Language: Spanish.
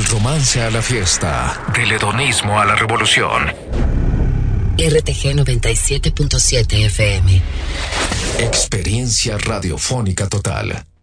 Del romance a la fiesta, del hedonismo a la revolución. RTG 97.7 FM. Experiencia radiofónica total.